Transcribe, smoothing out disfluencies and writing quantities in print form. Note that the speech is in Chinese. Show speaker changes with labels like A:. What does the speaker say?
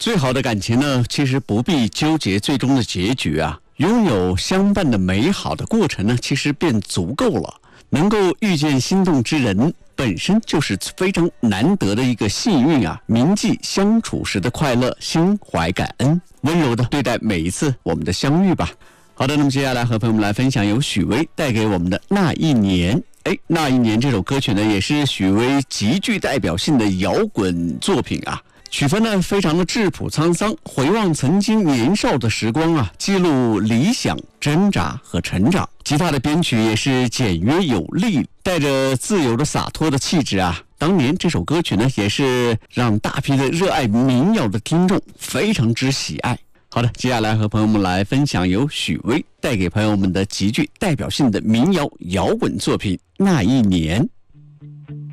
A: 最好的感情呢，其实不必纠结最终的结局啊，拥有相伴的美好的过程呢，其实便足够了。能够遇见心动之人，本身就是非常难得的一个幸运啊！铭记相处时的快乐，心怀感恩，温柔的对待每一次我们的相遇吧。好的，那么接下来和朋友们来分享由许巍带给我们的《那一年》。那一年这首歌曲呢，也是许巍极具代表性的摇滚作品啊。曲风呢非常的质朴沧桑，回望曾经年少的时光啊，记录理想、挣扎和成长。吉他的编曲也是简约有力，带着自由的洒脱的气质啊。当年这首歌曲呢，也是让大批的热爱民谣的听众非常之喜爱。好的，接下来和朋友们来分享由许巍带给朋友们的极具代表性的民谣摇滚作品《那一年》。